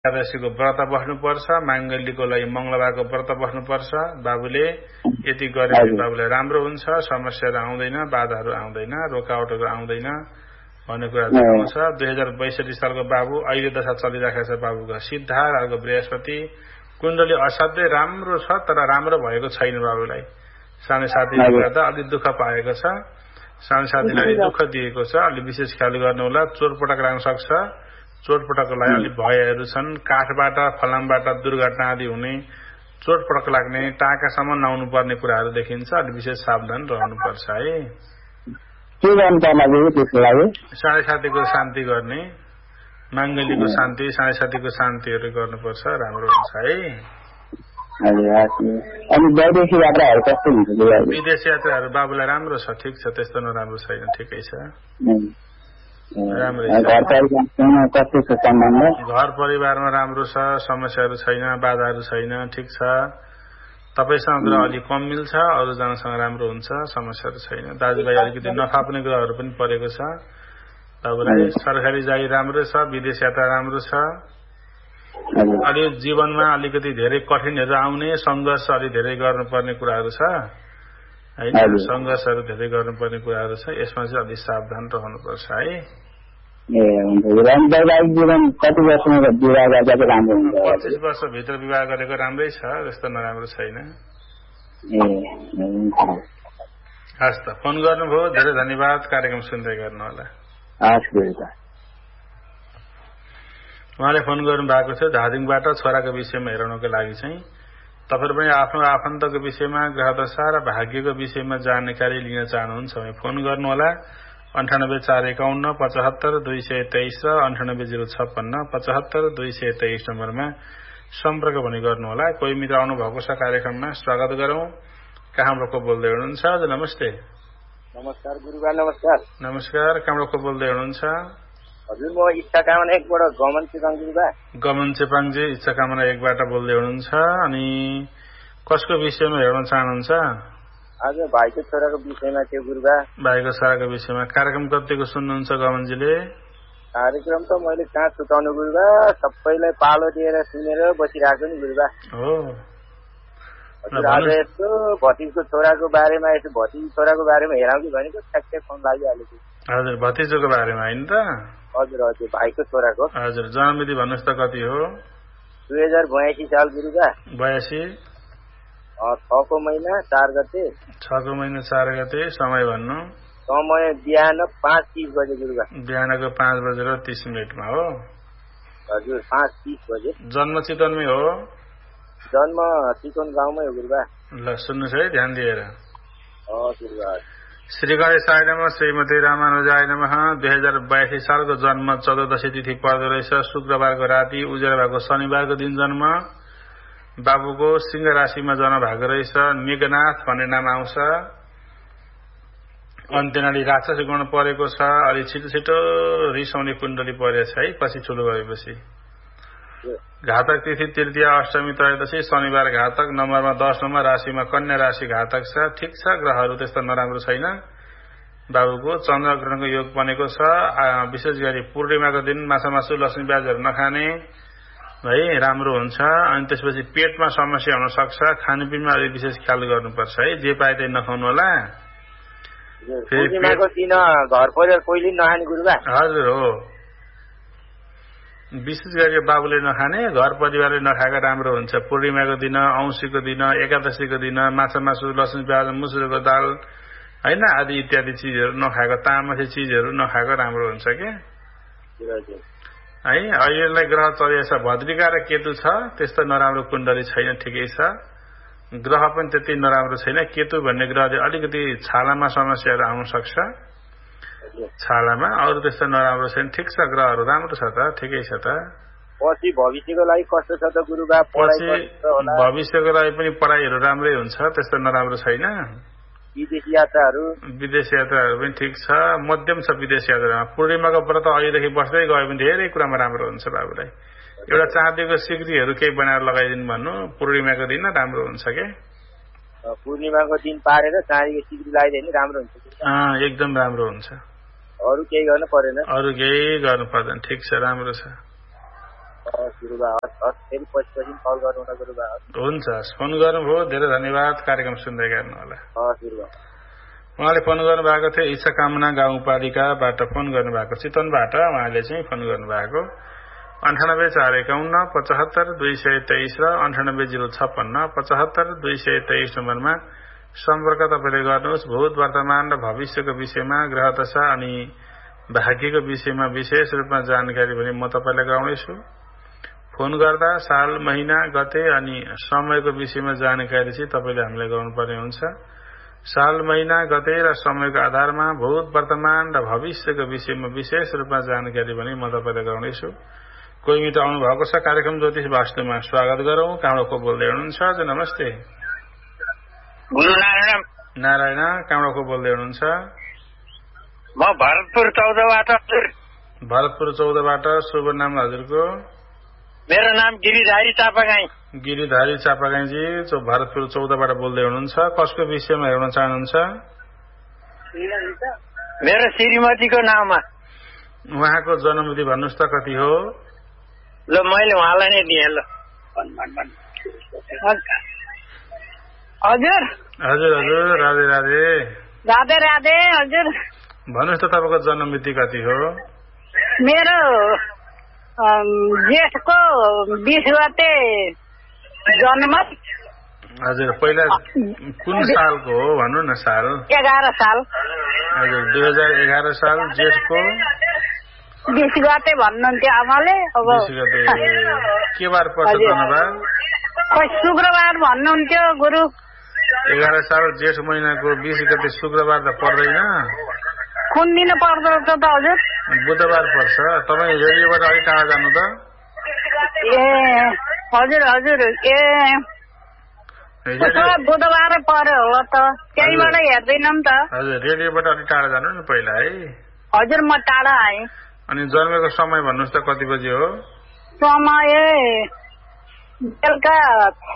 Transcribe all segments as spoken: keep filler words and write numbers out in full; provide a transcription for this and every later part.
एकादशीको व्रत बस्नुपर्छ, माङ्गल्यको लागि मंगलबारको व्रत बस्नुपर्छ। बाबुले यति गरेपछि बाबुलाई राम्रो हुन्छ, समस्याहरू आउँदैन, बाधाहरू आउँदैन, रोकावटहरू आउँदैन भन्ने कुरा देखाउँछ। दुई हजार बैसठी सालको बाबु अहिले दशा चलिराखेको छ। बाबुको सिद्धार्थ, अर्को बृहस्पति, कुण्डली असाध्यै राम्रो छ, तर राम्रो भएको छैन। बाबुलाई सानो साथीले गर्दा अलि दुःख पाएको छ, सानो साथीलाई दुःख दिएको छ, अलि विशेष ख्याल गर्नु होला। चोटपटक लाग्न सक्छ, चोटपटकको लागि अलि भयहरू छन्। काठबाट फलामबाट दुर्घटना आदि हुने, चोटपटक लाग्ने, टाकासम्म नआउनु पर्ने कुराहरू देखिन्छ। अलि विशेष सावधान रहनुपर्छ है। साढे साथीको शान्ति गर्ने, माङ्गल्यको शान्ति, साढे साथीको शान्तिहरू गर्नुपर्छ, राम्रो हुन्छ है। विदेश यात्राहरू बाबुलाई राम्रो छ, ठिक छ, त्यस्तो नराम्रो छैन, ठिकै छ, राम्रै छ। घर परिवारमा राम्रो छ, समस्याहरू छैन, बाधाहरू छैन, ठिक छ। तपाईसँग ग्रह अलिक कम मिल्छ, अरूजनासँग राम्रो हुन्छ, समस्याहरू छैन। दाजुभाइ अलिकति नफाप्ने ग्रहहरू पनि परेको छ बाबुलाई। सरकारी जागिर राम्रो छ, विदेश यात्रा राम्रो छ। अलि जीवनमा अलिकति धेरै कठिनहरू आउने, सङ्घर्ष अलि धेरै गर्नुपर्ने कुराहरू छ होइन, सङ्घर्षहरू धेरै गर्नुपर्ने कुराहरू छ। यसमा चाहिँ अलिक सावधान रहनुपर्छ है। पच्चिस वर्षभित्र विवाह गरेको राम्रै छ, त्यस्तो नराम्रो छैन। हस् त, फोन गर्नुभयो, धेरै धन्यवाद। कार्यक्रम सुन्दै गर्नु होला। उहाँले फोन गर्नु भएको थियो धादिङबाट, छोराको विषयमा हेराउनको लागि चाहिँ। तपाईहरु पनि आफ्नो आफन्तको विषयमा, ग्रहदशा र भाग्यको विषयमा जानकारी लिन चाहनुहुन्छ भने फोन गर्नु होला। अन्ठानब्बे चार एकाउन्न पचहत्तर दुई सय तेइस र अन्ठानब्बे जिरो छप्पन्न पचहत्तर दुई सय तेइस नम्बरमा सम्पर्क पनि गर्नु होला। कोही मित्र आउनु भएको छ कार्यक्रममा, स्वागत गरौं। कहाँबाट को बोल्दै हुनुहुन्छ? हजुर नमस्ते। नमस्कार गुरुबा, नमस्कार। नमस्कार, कहाँबाट को बोल्दै हुनुहुन्छ? हजुर, म इच्छा कामना एकबाट गमन चेपाङ गुरुबा। गमन चेपाङजी इच्छा कामना एकबाट बोल्दै हुनुहुन्छ। अनि कसको विषयमा हेर्न चाहनुहुन्छ? आज भाइको छोराको विषयमा थियो गुरुबा। भाइको छोराको विषयमा। कार्यक्रम कतिको सुन्नुहुन्छ गमनजीले? कार्यक्रम त मैले कहाँ छुटाउनु गुरुबा, सबैलाई पालो दिएर सुनेर बसिरहेको नि गुरुबा। हो। आज यस्तो भतिजको छोराको बारेमा, यसो भतिज छोराको बारेमा हेराउँ कि भनेको ठ्याक्कै फोन लागिहाल्यो। हजुर, भतिजोको बारेमा होइन त? हजुर हजुर, भाइको छोराको। हजुर, जन्ममिति भन्नुहोस् त कति हो? दुई हजार बयासी साल गुरुबा। बयासी छको महिना चार गते। छको महिना चार गते। समय भन्नु? समय बिहान पाँच तीस बजे गुरुबा। बिहानको पाँच बजेर तीस मिनटमा हो? हजुर, पाँच तीस बजे। जन्म चितवनमै हो? जन्म चितवन गाउँमै हो गुरुबा। ल सुन्नुहोस् है ध्यान दिएर। हजुर। श्री गणेशाय नमः, श्रीमती रामानुजाय नमः। दुई हजार बयासी सालको जन्म चौधदशी तिथि पर्दो रहेछ, शुक्रबारको राति उज्यालो भएको शनिबारको दिन जन्म। बाबुको सिंह राशिमा जन्म भएको रहेछ। मेघनाथ भन्ने नाम आउँछ। अन्त्यनाली राक्षस गुण परेको छ। अलि छिटो छिटो रिसाउने कुण्डली परेछ है, पछि ठुलो भएपछि। घातक तिथि तृतीय, अष्टमी, त्रयोदशी, शनिबार घातक। नम्बरमा दस नम्बर, राशिमा कन्या राशि घातक छ। ठिक छ, ग्रहहरू त्यस्तो नराम्रो छैन। बाबुको चन्द्रग्रहणको योग बनेको छ। विशेष गरी पूर्णिमाको दिन माछा मासु लसुन प्याजहरू नखाने है, राम्रो हुन्छ। अनि त्यसपछि पेटमा समस्या हुन सक्छ। खानपिनमा अलि विशेष ख्याल गर्नुपर्छ है, जे पाए त्यही नखाउनु होला। पूर्णिमाको दिन घर परिवार कोहीले नखाने गुरुबा? हजुर हो, विशेष गरी बाबुले नखाने, घर परिवारले नखाएको राम्रो हुन्छ। पूर्णिमाको दिन, औँसीको दिन, एकादशीको दिन माछा मासु लसुन प्याज मुसुरोको दाल होइन आदि इत्यादि चिजहरू नखाएको, तामसी चिजहरू नखाएको राम्रो हुन्छ के है। अहिलेलाई ग्रह चलेको छ भद्रिका र केतु छ, त्यस्तो नराम्रो कुण्डली छैन, ठिकै छ। ग्रह पनि त्यति नराम्रो छैन। केतु भन्ने ग्रहले अलिकति छालामा समस्याहरू आउन सक्छ, छालामा। अरू त्यस्तो नराम्रो छैन, ठिक छ। ग्रहहरू राम्रो छ त, ठिकै छ त। पछि भविष्यको लागि कस्तो छ त गुरुबा? पछि भविष्यको लागि पनि पढाइहरू राम्रै हुन्छ, त्यस्तो नराम्रो छैन। विदेश यात्राहरू? विदेश यात्राहरू पनि ठिक छ, मध्यम छ विदेश यात्रामा। पूर्णिमाको व्रत अहिलेदेखि बस्दै गयो भने धेरै कुरामा राम्रो हुन्छ बाबुलाई। एउटा चाँदीको सिक्रीहरू केही बनाएर लगाइदिनु भन्नु, पूर्णिमाको दिन राम्रो हुन्छ के। पूर्णिमाको दिन पारेर चाँदीको सिक्री लगाइदियो भने राम्रो हुन्छ? एकदम राम्रो हुन्छ। अरू केही गर्नु परेन? अरू केही गर्नु पर्दैन, ठिक छ, राम्रो छ। हुन्छ, फोन गर्नुभयो, धेरै धन्यवाद। कार्यक्रम सुन्दै गर्नु होला। उहाँले फोन गर्नु भएको थियो इच्छा कामना गाउँपालिकाबाट फोन गर्नु भएको, चितवनबाट उहाँले चाहिँ फोन गर्नु भएको। अन्ठानब्बे चार एकाउन्न पचहत्तर दुई सय तेइस र अन्ठानब्बे जिरो छप्पन्न पचहत्तर दुई सय तेइस नम्बरमा सम्पर्क तपाईँले गर्नुहोस्। भूत वर्तमान र भविष्यको विषयमा, ग्रह दशा अनि भाग्यको विषयमा विशेष रूपमा जानकारी भने म तपाईँलाई गराउनेछु। फोन गर्दा साल, महिना, गते अनि समयको विषयमा जानकारी चाहिँ तपाईँले हामीलाई गराउनुपर्ने हुन्छ। साल, महिना, गते र समयको आधारमा भूत वर्तमान र भविष्यको विषयमा विशेष रूपमा जानकारी भने म तपाईँलाई गराउनेछु। कोही मित्र आउनु भएको छ कार्यक्रम ज्योतिष वास्तुमा, स्वागत गरौं। कहाँबाट को बोल्दै हुनुहुन्छ? हजुर नमस्ते। नारायण, कहाँबाट को बोल्दै हुनुहुन्छ? म भरतपुर चौधबाट। भरतपुर चौधबाट। शुभ नाम हजुरको? मेरो नाम गिरिधारी चापागाई। गिरिधारी चापागाईजी भरतपुर चौधबाट बोल्दै हुनुहुन्छ। कसको विषयमा हेर्न चाहनुहुन्छ? मेरो श्रीमतीको नाममा। उहाँको जन्ममिति भन्नुहोस् त कति हो? ल मैले उहाँलाई नै दिएँ। ल हजुर हजुर हजुर राधे राधे। राधे राधे हजुर। भन्नुहोस् त तपाईँको जन्ममिति कति हो? मेरो जेठको बिस गते जन्म। हजुर, पहिला कुन सालको हो भन्नु न? साल एघार साल। हजुर, दुई हजार एघार साल जेठको बिस गते भन्नुहुन्थ्यो आमाले। अब के बार पर्छ धन्यवाद? खोइ शुक्रबार भन्नुहुन्थ्यो गुरु। एघार साल जेठ महिनाको बिस गते शुक्रबार त पर्दैन। कुन दिन पर्दो त हजुर? बुधबार पर्छ। तपाईँ रेडियोबाट अलिक टाढा जानु त। ए हजुर हजुर। ए बुधबार पर्यो होला त, त्यहीबाट हेर्दैनौँ त। हजुर, रेडियोबाट अलिक टाढा जानु नि पहिला है। हजुर म टाढा आएँ। अनि जन्मेको समय भन्नुहोस् त कति बजे हो? समय बेलुका छ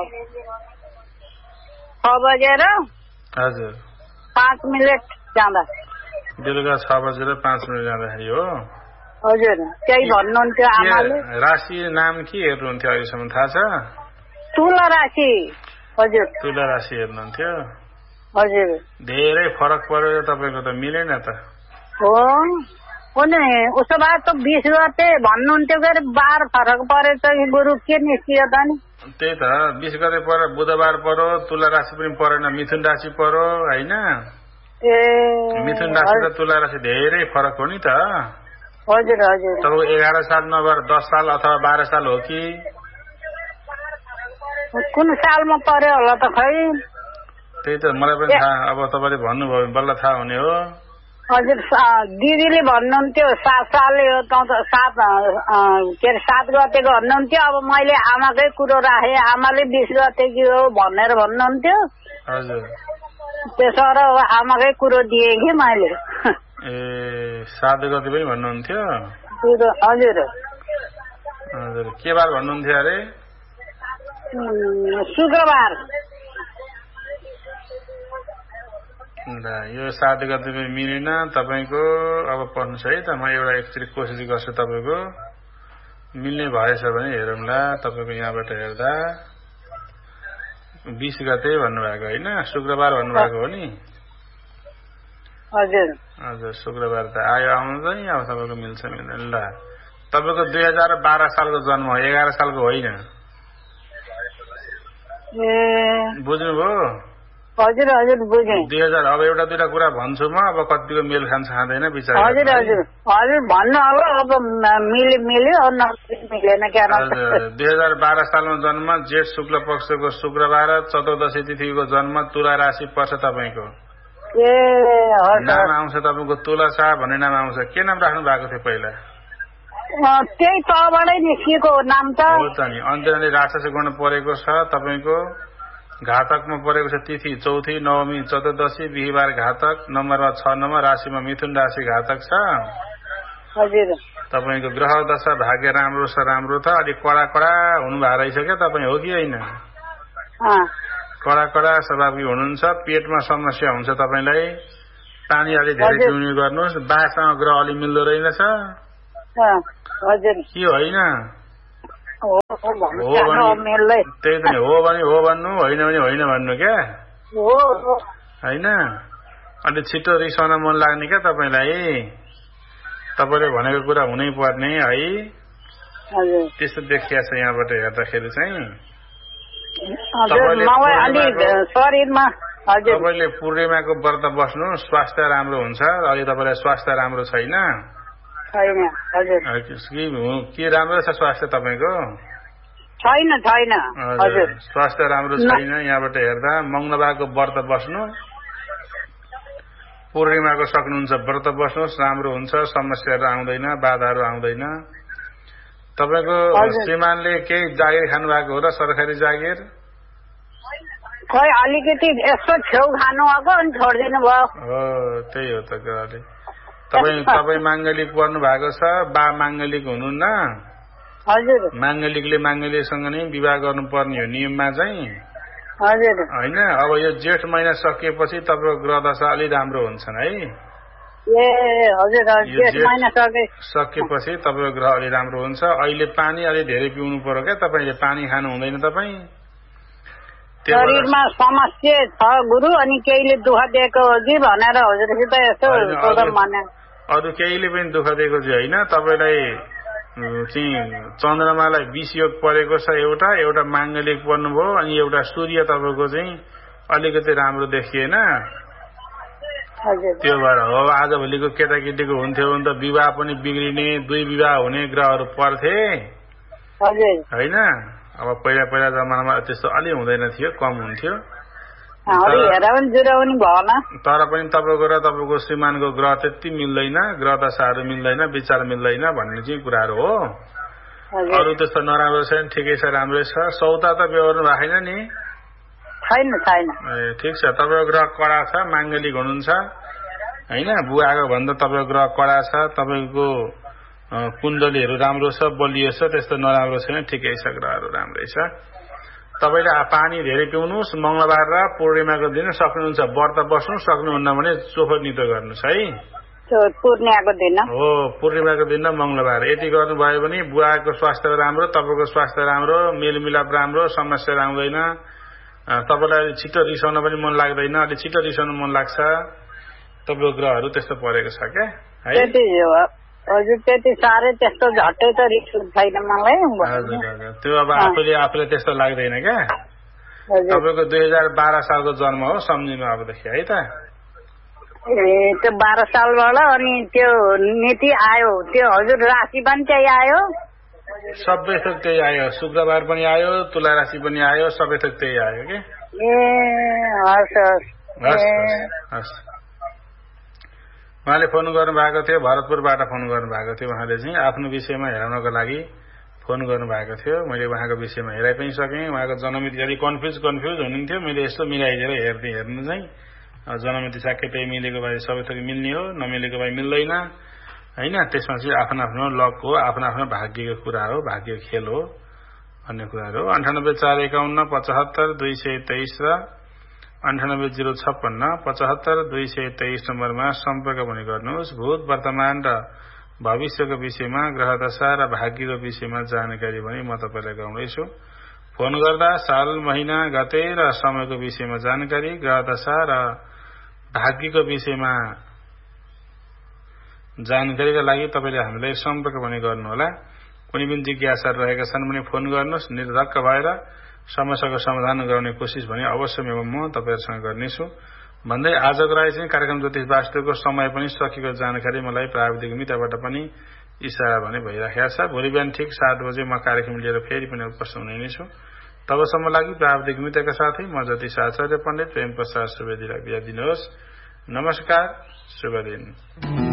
छ बजेर हजुर पाँच मिनट जाँदा। बेलुका छ बजेर पाँच मिनट जाँदाखेरि हो? हजुर, त्यही भन्नुहुन्थ्यो आमाले। राशि नाम के हेर्नुहुन्थ्यो अहिलेसम्म थाहा छ? तुला राशि। हजुर, तुला राशि हेर्नुहुन्थ्यो। हजुर, धेरै फरक पर्यो तपाईँको त, मिलेन त। हो नि, उसो भए त बिस गते भन्नुहुन्थ्यो के अरे बार फरक परेछ कि गुरु, के निस्कियो त नि? त्यही त, बिस गते पर्यो, बुधबार पर्यो। तुला राशि पनि परेन, मिथुन राशि पर्यो होइन? ए मिथुन राशि र तुला राशि धेरै फरक हो नि त। हजुर हजुर। तपाईँको एघार साल नभएर दस साल अथवा बाह्र साल हो कि? कुन सालमा पर्यो होला त खै? त्यही त मलाई पनि थाहा, अब तपाईँले भन्नुभयो बल्ल थाहा हुने हो। हजुर, दिदीले भन्नुहुन्थ्यो सात साल हो त, सात के अरे सात गतेको भन्नुहुन्थ्यो। अब मैले आमाकै कुरो राखेँ, आमाले बिस गते कि हो भनेर भन्नुहुन्थ्यो। हजुर, त्यसो र आमाकै कुरो दिएँ कि मैले। ए सात गते पनि भन्नुहुन्थ्यो? हजुर हजुर। के बार भन्नुहुन्थ्यो अरे? शुक्रबार। यो सात गते पनि मिलेन तपाईँको। अब पढ्नुहोस् है त, म एउटा एकचोटि कोसिस गर्छु तपाईँको मिल्ने भएछ भने हेरौँला। तपाईँको यहाँबाट हेर्दा बिस गते भन्नुभएको होइन, शुक्रबार भन्नुभएको हो नि? हजुर हजुर, शुक्रबार त आयो, आउँदैन अब तपाईँको मिल्छ मिल्दैन। ल तपाईँको दुई हजार बाह्र सालको जन्म हो, एघार सालको होइन। बुझ्नुभयो? हजुर हजुर बुझेँ। दुई हजार अब एउटा दुईवटा कुरा भन्छु म, अब कतिको मेल खान्छ खाँदैन विचार। हजुर हजुर हजुर भन्नु होला। अब मिल्यो मिल्यो मिलेन क्या? दुई हजार बाह्र सालमा जन्म, जेठ शुक्ल पक्षको शुक्रबार, चतुर्दशी तिथिको जन्म, तुला राशि पर्छ तपाईँको। ए नाम आउँछ तपाईँको तुलसा भन्ने नाम आउँछ। के नाम राख्नु भएको थियो पहिला? त्यही तबाटै निस्किएको नाम त हो त नि। अन्त्यले राक्षस गुण परेको छ तपाईँको। घातकमा परेको छ तिथि चौथी, नवमी, चतुर्दशी, बिहिबार घातक, नम्बरमा छ नम्बर, राशिमा मिथुन राशि घातक छ। हजुर। तपाईँको ग्रह दशा भाग्य राम्रो छ, राम्रो छ। अलिक कडा कडा हुनुभएको रहेछ क्या तपाईँ, हो कि होइन? कडा कडा स्वभावी हुनुहुन्छ। पेटमा समस्या हुन्छ तपाईँलाई। पानी अलि धेरै पिउने गर्नुहोस्। बासँग ग्रह अलि मिल्दो रहेनछ के होइन? त्यही त नि हो भने हो भन्नु होइन भने होइन भन्नु क्या होइन अलि छिटो रिसाउन मन लाग्ने क्या तपाईँलाई तपाईँले भनेको कुरा हुनै पर्ने है त्यस्तो देखिया छ यहाँबाट हेर्दाखेरि चाहिँ तपाईँले पूर्णिमाको व्रत बस्नु स्वास्थ्य राम्रो हुन्छ अहिले तपाईँलाई स्वास्थ्य राम्रो छैन के राम्रो छ स्वास्थ्य तपाईँको छैन छैन स्वास्थ्य राम्रो छैन यहाँबाट हेर्दा मंगलबारको व्रत बस्नु पूर्णिमाको सक्नुहुन्छ व्रत बस्नुहोस् राम्रो हुन्छ समस्याहरू आउँदैन बाधाहरू आउँदैन तपाईँको श्रीमानले केही जागिर खानु भएको हो र सरकारी जागिर खै अलिकति यसो छेउ खानु भएको अनि छोडिदिनु भयो हो त्यही हो त गरे तपाईँ तपाईँ माङ्गलिक पर्नु भएको छ बा माङ्गलिक हुनुहुन्न हजुर माङ्गलिकले माङ्गलिकसँग नै विवाह गर्नुपर्ने हो नियममा चाहिँ हजुर होइन अब यो जेठ महिना सकिएपछि तपाईँको ग्रह दशा अलि राम्रो हुन्छन् है ए हजुर जेठ महिना सकिएपछि तपाईँको ग्रह अलि राम्रो हुन्छ अहिले पानी अलि धेरै पिउनु पर्यो क्या तपाईँले पानी खानु हुँदैन तपाईँ शरीरमा समस्या छ गुरु अनि केहीले दुःख दिएको हो कि भनेर हजुरसित यसो अरू केहीले पनि दुःख दिएको चाहिँ होइन तपाईँलाई चाहिँ चन्द्रमालाई विष योग परेको छ एउटा एउटा माङ्गलिक पर्नुभयो अनि एउटा सूर्य तपाईँको चाहिँ अलिकति राम्रो देखिएन त्यो भएर हो आजभोलिको केटाकेटीको हुन्थ्यो भने त विवाह पनि बिग्रिने दुई विवाह हुने ग्रहहरू पर्थे होइन अब पहिला पहिला जमानामा त्यस्तो अलि हुँदैन थियो कम हुन्थ्यो तर पनि तपाईँको र तपाईँको श्रीमानको ग्रह त्यति मिल्दैन ग्रह दशाहरू मिल्दैन विचार मिल्दैन भन्ने चाहिँ कुराहरू हो अरू त्यस्तो नराम्रो छैन ठिकै छ राम्रै छ सौदा त बेहोर्नु भएको छैन नि ए ठिक छ तपाईँको ग्रह कडा छ माङ्गलिक हुनुहुन्छ होइन बुवाको भन्दा तपाईँको ग्रह कडा छ तपाईँको कुण्डलीहरू राम्रो छ बलियो छ त्यस्तो नराम्रो छैन ठिकै छ ग्रहहरू राम्रै छ तपाईँले पानी धेरै पिउनुहोस् मंगलबार र पूर्णिमाको दिन सक्नुहुन्छ व्रत बस्नु सक्नुहुन्न भने चोखो नितो गर्नुहोस् है पूर्णिमाको दिन हो पूर्णिमाको दिन र मंगलबार यति गर्नुभयो भने बुवाको स्वास्थ्य राम्रो तपाईँको स्वास्थ्य राम्रो मेलमिलाप राम्रो समस्या आउँदैन तपाईँलाई छिटो रिसाउन पनि मन लाग्दैन अलि छिटो रिसाउन मन लाग्छ तपाईँको ग्रहहरू त्यस्तो परेको छ क्या है हजुर त्यति साह्रै त्यस्तो झट्टै त रिस छैन मलाई त्यो अब आफूले आफूले त्यस्तो लाग्दैन क्या तपाईँको दुई हजार बाह्र सालको जन्म हो सम्झिनु अबदेखि है त ए त्यो बाह्र सालबाट अनि त्यो नीति आयो त्यो हजुर राशि पनि त्यही आयो सबै थोक त्यही आयो शुक्रबार पनि आयो तुला राशि पनि आयो सबै थोक त्यही आयो कि ए हस् हस् हस् उहाँले फोन गर्नु भएको थियो भरतपुरबाट फोन गर्नु भएको थियो उहाँले चाहिँ आफ्नो विषयमा हेराउनको लागि फोन गर्नु भएको थियो मैले उहाँको विषयमा हेराइ पनि सकेँ उहाँको जन्ममिति अलि कन्फ्युज कन्फ्युज हुनुहुन्थ्यो मैले यसो मिलाइदिएर हेर्दै हेर्नु चाहिँ जन्ममिति साक्कै त्यही मिलेको भए सबै थोक मिल्ने हो नमिलेको भए मिल्दैन होइन त्यसमा चाहिँ आफ्नो आफ्नो लक हो आफ्नो आफ्नो भाग्यको कुरा हो भाग्य खेल हो भन्ने कुराहरू अन्ठानब्बे चार एकाउन्न पचहत्तर दुई सय तेइस र अन्ठानब्बे जिरो छप्पन्न पचहत्तर दुई सय तेइस नम्बरमा सम्पर्क पनि गर्नुहोस् भूत वर्तमान र भविष्यको विषयमा ग्रह दशा र भाग्यको विषयमा जानकारी पनि म तपाईँलाई गराउँदैछु फोन गर्दा साल महिना गते र समयको विषयमा जानकारी ग्रह दशा र भाग्यको विषयमा जानकारीका लागि तपाईँले हामीलाई सम्पर्क पनि गर्नुहोला कुनै पनि जिज्ञासाहरू रहेका छन् भने फोन गर्नुहोस् निर्धक्क भएर समस्याको समाधान गराउने कोसिस भने अवश्य म तपाईँहरूसँग गर्नेछु भन्दै आजको लागि चाहिँ कार्यक्रम ज्योतिष वास्तुको समय पनि सकेको जानकारी मलाई प्राविधिक मित्रबाट पनि इसारा भने भइराखेको छ भोलि बिहान ठिक सात बजे म कार्यक्रम लिएर फेरि पनि उपस्थित हुने नै छु तबसम्म लागि प्राविधिक मित्रका साथै म ज्योतिष आचार्य पण्डित प्रेम प्रसाद सुवेदीलाई बिदा दिनुहोस् नमस्कार शुभ दिन